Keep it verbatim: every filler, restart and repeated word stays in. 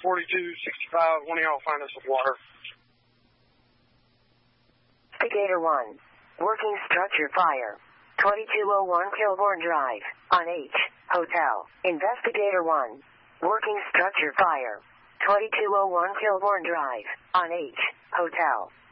forty-two sixty-five. One of y'all find us with water. Investigator one. Working structure fire. twenty-two oh one Kilbourne Drive. On H. Hotel. Investigator one. Working structure fire. twenty-two oh one Kilbourne Drive. On H. Hotel.